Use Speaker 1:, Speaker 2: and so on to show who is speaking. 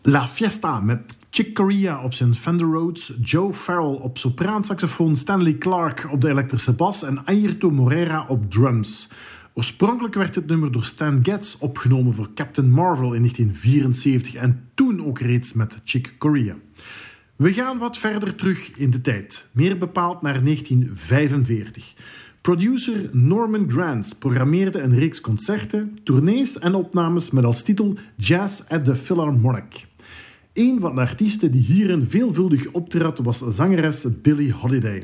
Speaker 1: La Fiesta met Chick Corea op zijn Fender Rhodes, Joe Farrell op sopraansaxofoon, Stanley Clarke op de elektrische bas en Airto Moreira op drums. Oorspronkelijk werd het nummer door Stan Getz opgenomen voor Captain Marvel in 1974 en toen ook reeds met Chick Corea. We gaan wat verder terug in de tijd, meer bepaald naar 1945. Producer Norman Granz programmeerde een reeks concerten, tournees en opnames met als titel Jazz at the Philharmonic. Een van de artiesten die hierin veelvuldig optrad was zangeres Billie Holiday.